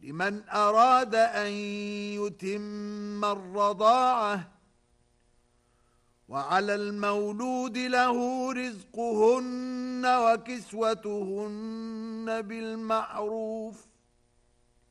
لمن أراد أن يتم الرضاعة وعلى المولود له رزقهن وكسوتهن بالمعروف